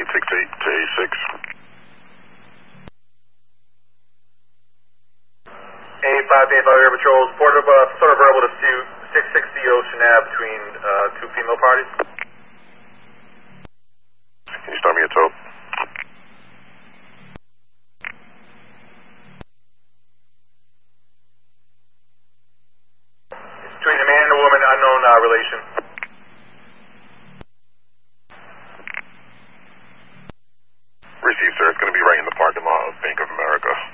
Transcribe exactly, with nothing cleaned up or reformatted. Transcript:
six eight to A six. A five to A five Air Patrol, report of uh, sort of verbal dispute, six sixty Ocean Ave between uh, two female parties. Can you start me a tow? Between a man and a woman, unknown uh, relation. Received, sir. It's going to be right in the parking lot of Bank of America.